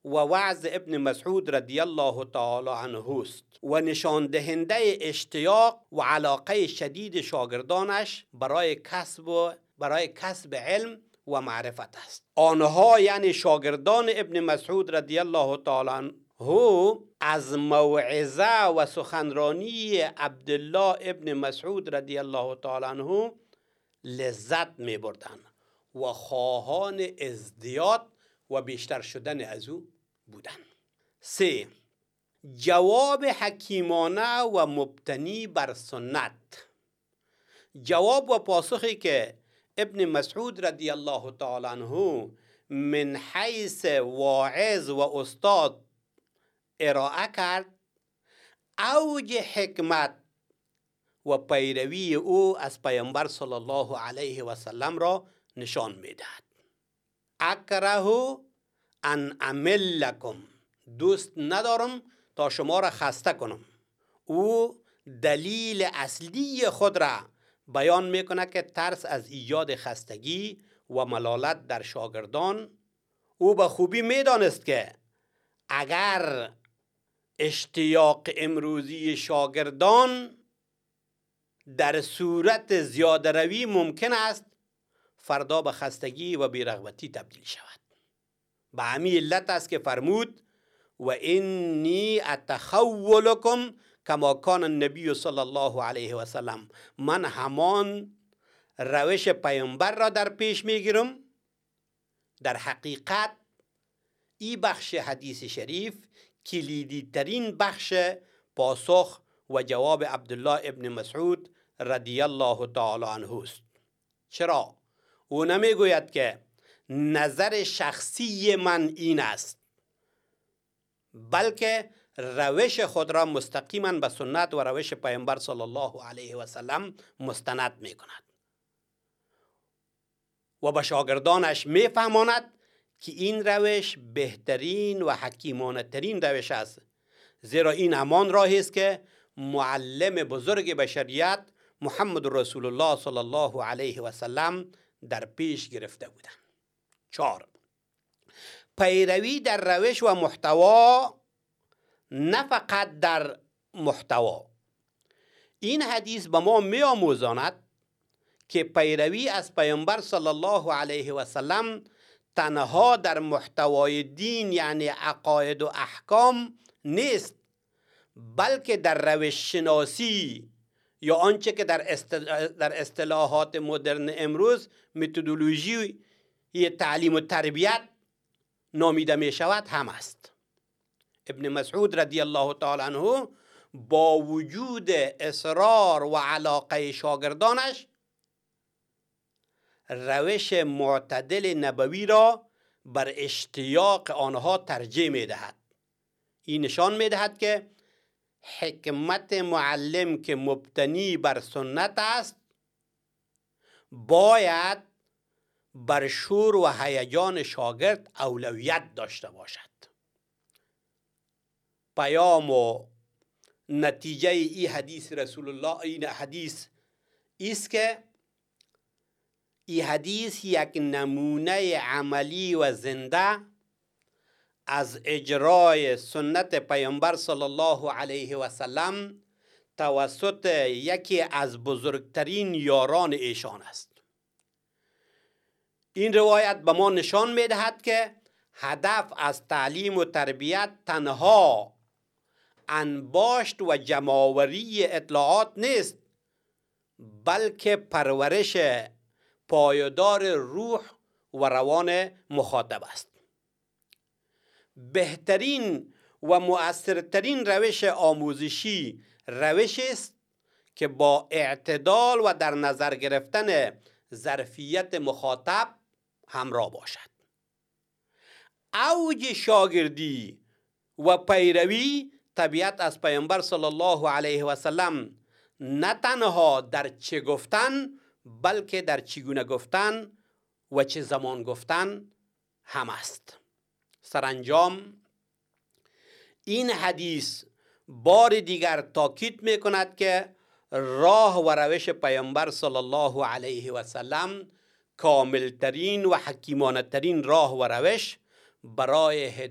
و وعظ ابن مسعود رضی الله تعالی عنه است و نشان دهنده اشتیاق و علاقه شدید شاگردانش برای کسب علم و معرفت است. آنها یعنی شاگردان ابن مسعود رضی الله تعالی عنه از موعظه و سخنرانی عبدالله ابن مسعود رضی الله تعالی عنه لذت می بردند و خواهان ازدیاد و بیشتر شدن از او بودند. 3. جواب حکیمانه و مبتنی بر سنت. جواب و پاسخی که ابن مسعود رضی الله تعالی عنه من حیث واعظ و استاد ارائه کرد اوج حکمت و پیروی او از پیامبر صلی الله علیه و سلم را نشان میدهد. اکره ان امل لکم، دوست ندارم تا شما را خسته کنم. او دلیل اصلی خود را بیان میکنه که ترس از ایجاد خستگی و ملالت در شاگردان. او به خوبی میدانست که اگر اشتیاق امروزی شاگردان در صورت زیاده روی ممکن است فردا به خستگی و بی‌رغبتی تبدیل شود. به همین علت است که فرمود و انی اتخولکم کما کان النبی صلی الله علیه و سلم، من همان روش پیامبر را در پیش میگیرم. در حقیقت این بخش حدیث شریف کلیدی ترین بخش پاسخ و جواب عبدالله ابن مسعود رضی الله تعالی عنه است. چرا؟ او نمیگوید که نظر شخصی من این است، بلکه روش خود را مستقیما به سنت و روش پیامبر صلی الله علیه و سلم مستند می کند و به شاگردانش می فهماند که این روش بهترین و حکیمانه ترین روش است، زیرا این همان راهی است که معلم بزرگ بشریت محمد رسول الله صلی الله علیه و سلم در پیش گرفته بودند. 4. پیروی در روش و محتوا، نه فقط در محتوا. این حدیث به ما می آموزاند که پیروی از پیامبر صلی الله علیه و سلم تنها در محتوای دین یعنی عقاید و احکام نیست، بلکه در روش شناسی یا آنچه که در اصطلاحات مدرن امروز متدولوژی تعلیم و تربیت نامیده می شود هم است. ابن مسعود رضی الله تعالی عنه با وجود اصرار و علاقه شاگردانش روش معتدل نبوی را بر اشتیاق آنها ترجیح می دهد. این نشان می دهد که حکمت معلم که مبتنی بر سنت است باید بر شور و هیجان شاگرد اولویت داشته باشد. پیام و نتیجه این حدیث رسول الله این حدیث است که این حدیث یک نمونه عملی و زنده از اجرای سنت پیامبر صلی الله علیه و سلم توسط یکی از بزرگترین یاران ایشان است. این روایت به ما نشان می‌دهد که هدف از تعلیم و تربیت تنها انباشت و جمع‌آوری اطلاعات نیست، بلکه پرورش پایدار روح و روان مخاطب است. بهترین و مؤثرترین روش آموزشی روشی است که با اعتدال و در نظر گرفتن ظرفیت مخاطب همراه باشد. اوج شاگردی و پیروی طبیعت از پیامبر صلی الله علیه و سلم نه تنها در چه گفتن بلکه در چگونه گفتن و چه زمان گفتن هم است. سرانجام این حدیث بار دیگر تاکید می کند که راه و روش پیامبر صلی الله علیه و سلم کاملترین و حکیمانه ترین راه و روش برای